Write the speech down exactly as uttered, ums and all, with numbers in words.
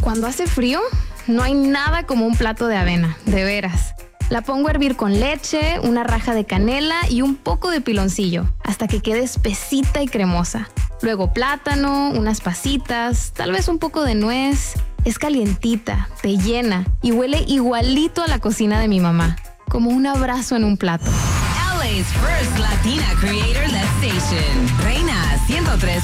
Cuando hace frío, no hay nada como un plato de avena, de veras. La pongo a hervir con leche, una raja de canela y un poco de piloncillo, hasta que quede espesita y cremosa. Luego plátano, unas pasitas, tal vez un poco de nuez. Es calientita, te llena y huele igualito a la cocina de mi mamá, como un abrazo en un plato. L A's first Latina Creator Led Station, Reina ciento tres